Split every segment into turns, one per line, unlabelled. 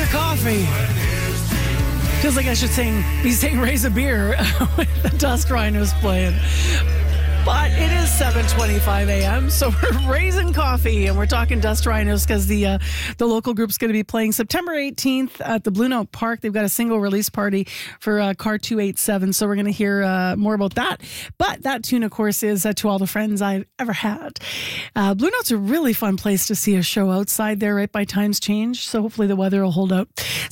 your coffee. Feels like I should be saying raise a beer with the Dust Rhinos playing. But it is 7:25 a.m., so we're raising coffee, and we're talking Dust Rhinos because the local group's going to be playing September 18th at the Blue Note Park. They've got a single release party for Car 287, so we're going to hear more about that. But that tune, of course, is To All the Friends I've Ever Had. Blue Note's a really fun place to see a show outside there right by Times Change, so hopefully the weather will hold out.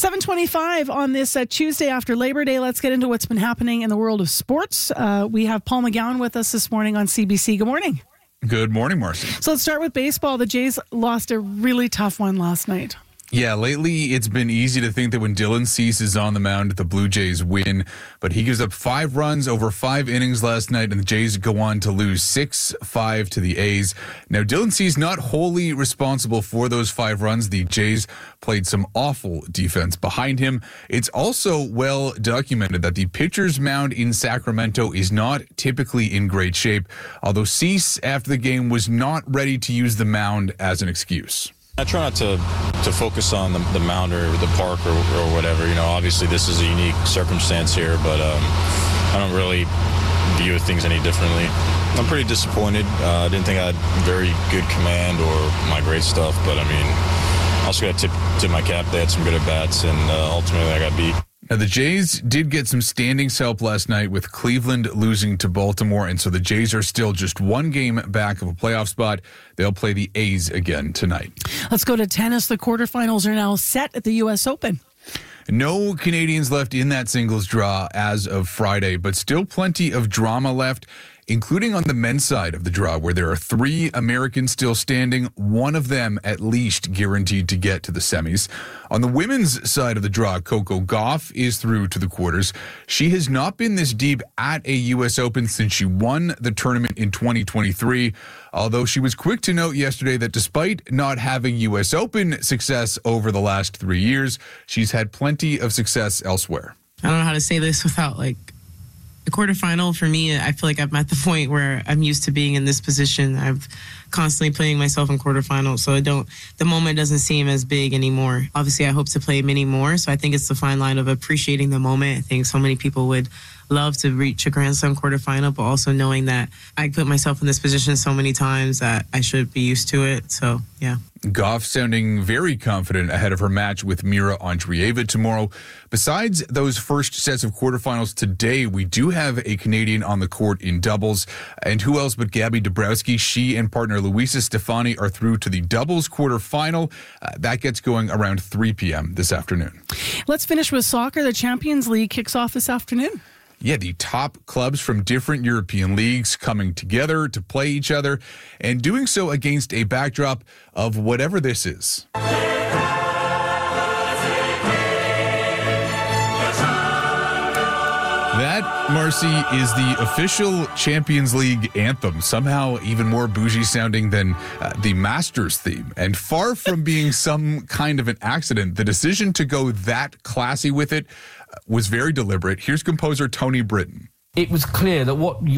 7:25 on this Tuesday after Labor Day. Let's get into what's been happening in the world of sports. We have Paul McGowan with us this morning on CBC. Good morning.
Good morning, Marcy.
So let's start with baseball. The Jays lost a really tough one last night.
Yeah, lately it's been easy to think that when Dylan Cease is on the mound, the Blue Jays win. But he gives up 5 runs over 5 innings last night, and the Jays go on to lose 6-5 to the A's. Now, Dylan Cease not wholly responsible for those 5 runs. The Jays played some awful defense behind him. It's also well documented that the pitcher's mound in Sacramento is not typically in great shape, although Cease, after the game, was not ready to use the mound as an excuse.
I try not to focus on the mound or the park or whatever. You know, obviously this is a unique circumstance here, but I don't really view things any differently. I'm pretty disappointed. I didn't think I had very good command or my great stuff, but I mean, I also got to tip my cap. They had some good at-bats, and ultimately I got beat.
Now, the Jays did get some standings help last night with Cleveland losing to Baltimore, and so the Jays are still just 1 game back of a playoff spot. They'll play the A's again tonight.
Let's go to tennis. The quarterfinals are now set at the U.S. Open.
No Canadians left in that singles draw as of Friday, but still plenty of drama left, including on the men's side of the draw, where there are 3 Americans still standing, one of them at least guaranteed to get to the semis. On the women's side of the draw, Coco Gauff is through to the quarters. She has not been this deep at a U.S. Open since she won the tournament in 2023, although she was quick to note yesterday that despite not having U.S. Open success over the last 3 years, she's had plenty of success elsewhere.
I don't know how to say this without, the quarterfinal, for me, I feel like I'm at the point where I'm used to being in this position. I've constantly playing myself in quarterfinals, so the moment doesn't seem as big anymore. Obviously, I hope to play many more, so I think it's the fine line of appreciating the moment. I think so many people would love to reach a Grand Slam quarterfinal, but also knowing that I put myself in this position so many times that I should be used to it. So, yeah.
Gauff sounding very confident ahead of her match with Mira Andreeva tomorrow. Besides those first sets of quarterfinals today, we do have a Canadian on the court in doubles. And who else but Gabby Dabrowski? She and partner Luisa Stefani are through to the doubles quarterfinal. That gets going around 3 p.m. this afternoon.
Let's finish with soccer. The Champions League kicks off this afternoon.
Yeah, the top clubs from different European leagues coming together to play each other and doing so against a backdrop of whatever this is. That, Marcy, is the official Champions League anthem, somehow even more bougie sounding than the Masters theme. And far from being some kind of an accident, the decision to go that classy with it was very deliberate. Here's composer Tony Britton.
It was clear that what